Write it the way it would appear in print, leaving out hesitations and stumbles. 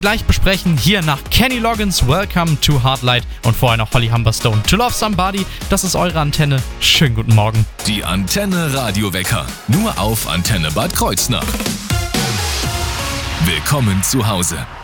gleich besprechen. Hier nach Kenny Loggins, Welcome to Hardlight und vorher noch Holly Humberstone, To Love Somebody. Das ist eure Antenne. Schönen guten Morgen. Die Antenne Radiowecker. Nur auf Antenne Bad Kreuznach. Willkommen zu Hause.